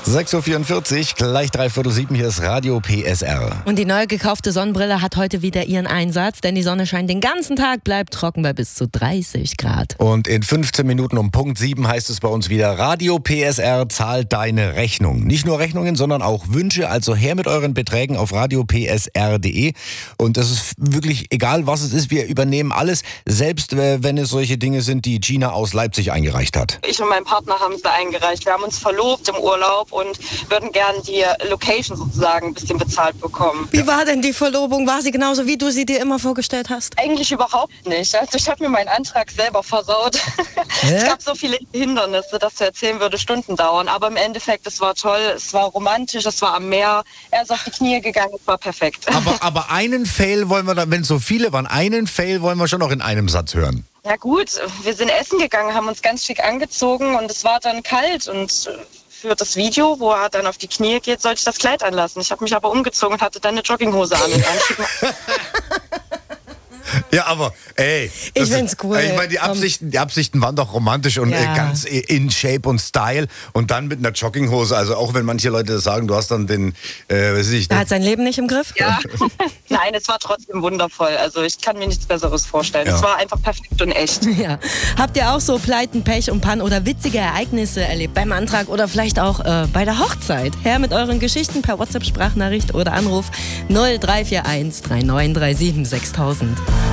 6.44 Uhr, gleich 6:45, hier ist Radio PSR. Und die neu gekaufte Sonnenbrille hat heute wieder ihren Einsatz, denn die Sonne scheint den ganzen Tag, bleibt trocken bei bis zu 30 Grad. Und in 15 Minuten um Punkt 7 heißt es bei uns wieder, Radio PSR zahlt deine Rechnung. Nicht nur Rechnungen, sondern auch Wünsche, also her mit euren Beträgen auf radiopsr.de. Und das ist wirklich egal, was es ist, wir übernehmen alles, selbst wenn es solche Dinge sind, die Gina aus Leipzig eingereicht hat. Ich und mein Partner haben es da eingereicht. Wir haben uns verlobt im Urlaub und würden gern die Location sozusagen ein bisschen bezahlt bekommen. Wie war denn die Verlobung? War sie genauso, wie du sie dir immer vorgestellt hast? Eigentlich überhaupt nicht. Also ich habe mir meinen Antrag selber versaut. Es gab so viele Hindernisse, das zu erzählen würde Stunden dauern. Aber im Endeffekt, es war toll, es war romantisch, es war am Meer. Er ist auf die Knie gegangen, es war perfekt. Aber einen Fail wollen wir dann, wenn es so viele waren, einen Fail wollen wir schon noch in einem Satz hören. Ja gut, wir sind essen gegangen, haben uns ganz schick angezogen und es war dann kalt und für das Video, wo er dann auf die Knie geht, sollte ich das Kleid anlassen. Ich habe mich aber umgezogen und hatte dann eine Jogginghose an. Ja, aber ey, ich find's cool. Ich meine, die Absichten waren doch romantisch und ganz in Shape und Style und dann mit einer Jogginghose. Also auch wenn manche Leute sagen, du hast dann den, Er hat sein Leben nicht im Griff? Ja, nein, es war trotzdem wundervoll. Also ich kann mir nichts Besseres vorstellen. Es war einfach perfekt und echt. Ja. Habt ihr auch so Pleiten, Pech und Pannen oder witzige Ereignisse erlebt beim Antrag oder vielleicht auch bei der Hochzeit? Her mit euren Geschichten per WhatsApp-Sprachnachricht oder Anruf 0341 3937 6000.